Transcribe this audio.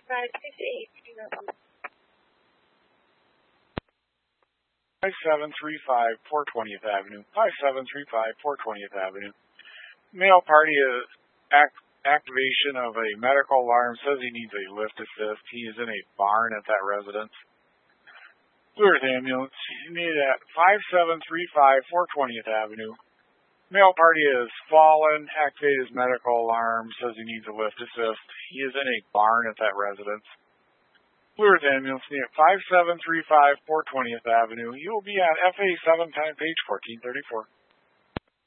5735 420th Avenue. 5735 420th Avenue. Male party is activation of a medical alarm. Says he needs a lift assist. He is in a barn at that residence. Blue Earth ambulance. You need at 5735 420th Avenue. Male party has fallen. Activate his medical alarm. Says he needs a lift assist. He is in a barn at that residence. Blue Earth ambulance. Need at 5735 420th Avenue. You will be at FA 7 time page 1434.